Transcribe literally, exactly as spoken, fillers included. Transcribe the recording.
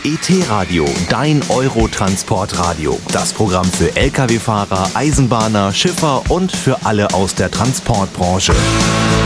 E T-Radio, dein Eurotransportradio. Das Programm für L K W-Fahrer, Eisenbahner, Schiffer und für alle aus der Transportbranche.